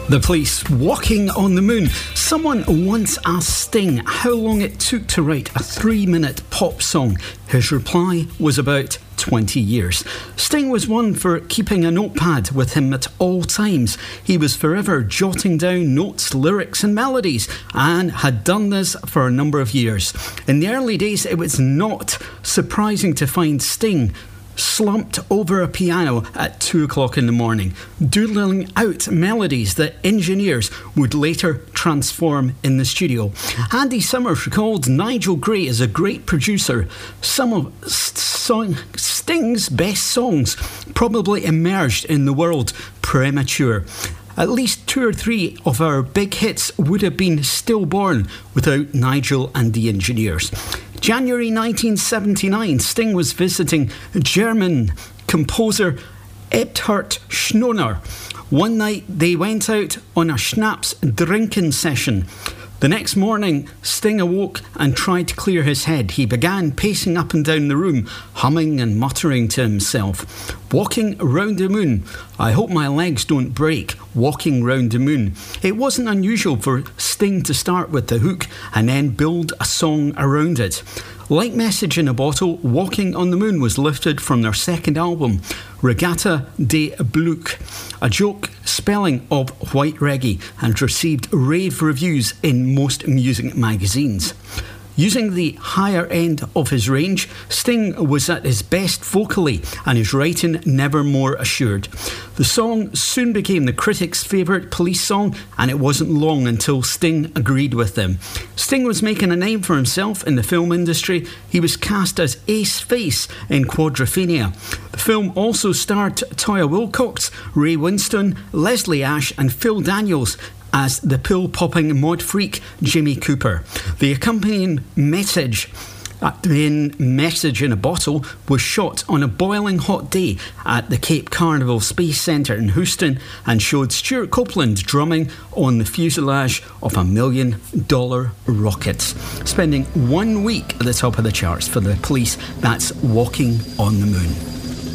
The Police, Walking on the Moon. Someone once asked Sting how long it took to write a 3-minute pop song. His reply was about 20 years. Sting was one for keeping a notepad with him at all times. He was forever jotting down notes, lyrics and melodies, and had done this for a number of years. In the early days, it was not surprising to find Sting slumped over a piano at 2 o'clock in the morning, doodling out melodies that engineers would later transform in the studio. Andy Summers recalled Nigel Gray as a great producer. Some of Sting's best songs probably emerged in the world premature. At least 2 or 3 of our big hits would have been stillborn without Nigel and the engineers. January 1979, Sting was visiting German composer Ebthard Schnoner. One night they went out on a schnapps drinking session. The next morning, Sting awoke and tried to clear his head. He began pacing up and down the room, humming and muttering to himself. Walking round the moon. I hope my legs don't break. Walking round the moon. It wasn't unusual for Sting to start with the hook and then build a song around it. Like Message in a Bottle, Walking on the Moon was lifted from their second album, Regatta de Bloek, a joke spelling of white reggae, and received rave reviews in most music magazines. Using the higher end of his range, Sting was at his best vocally and his writing never more assured. The song soon became the critics' favourite Police song, and it wasn't long until Sting agreed with them. Sting was making a name for himself in the film industry. He was cast as Ace Face in Quadrophenia. The film also starred Toyah Willcox, Ray Winstone, Leslie Ash and Phil Daniels as the pill-popping mod freak Jimmy Cooper. The accompanying message in a Bottle was shot on a boiling hot day at the Cape Carnival Space Centre in Houston and showed Stuart Copeland drumming on the fuselage of $1 million rocket. Spending 1 week at the top of the charts for the Police, that's Walking on the Moon.